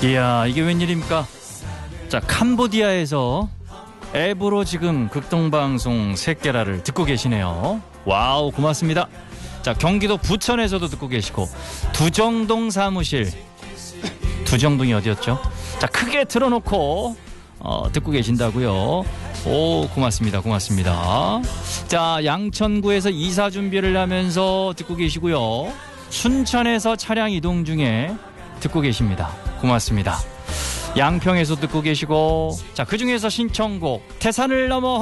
이야, 이게 웬일입니까? 자, 캄보디아에서 앱으로 지금 극동방송 새끼라를 듣고 계시네요. 와우, 고맙습니다. 자, 경기도 부천에서도 듣고 계시고, 두정동 사무실. 두정동이 어디였죠? 자, 크게 틀어놓고 듣고 계신다고요. 오, 고맙습니다. 고맙습니다. 자, 양천구에서 이사 준비를 하면서 듣고 계시고요. 순천에서 차량 이동 중에 듣고 계십니다. 고맙습니다. 양평에서 듣고 계시고, 자, 그중에서 신청곡 태산을 넘어